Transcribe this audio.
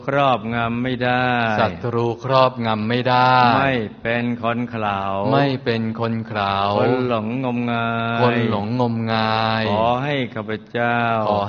ครอบงำไม่ได้ศัตรูครอบงำไม่ได้ไม่เป็นคนเขลาไม่เป็นคนเขลาคนหลงงมงายคนหลงงมงายขอให้ข้าพเจ้า